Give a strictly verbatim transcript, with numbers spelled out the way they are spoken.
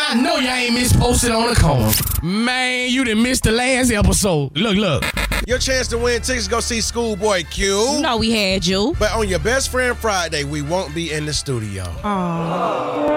I know you ain't misposted on the corner. Man, you done missed the last episode. Look, look. Your chance to win tickets to go see Schoolboy Q. You know we had you. But on your Best Friend Friday, we won't be in the studio. Aww.